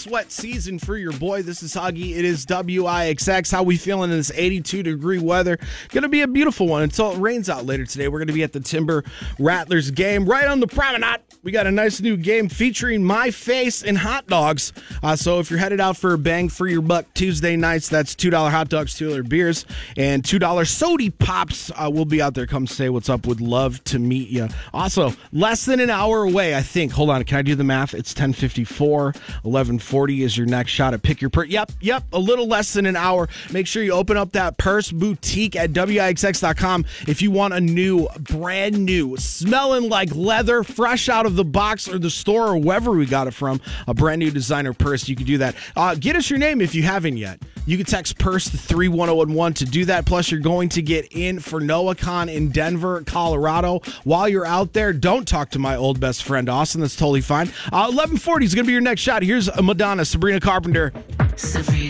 sweat season for your boy. This is Huggy. It is WIXX. How we feeling in this 82-degree weather? Going to be a beautiful one until it rains out later today. We're going to be at the Timber Rattlers game right on the promenade. We got a nice new game featuring my face and hot dogs. So if you're headed out for a bang for your buck Tuesday nights, that's $2 hot dogs, $2 beers, and $2 sody pops. We'll be out there. Come say what's up. Would love to meet you. Also, less than an hour away, I think. Hold on. Can I do the math? It's 10:54. 11:40 is your next shot at Pick Your Purse. Yep. A little less than an hour. Make sure you open up that Purse Boutique at WIXX.com if you want a brand new, smelling like leather, fresh out of the box or the store or wherever we got it from, a brand new designer purse. You can do that. Get us your name if you haven't yet. You can text Purse to 31011 to do that. Plus, you're going to get in for NoahCon in Denver, Colorado. While you're out there, don't talk to my old best friend, Austin. That's totally fine. 11:40 is going to be your next shot. Here's Madonna, Sabrina Carpenter.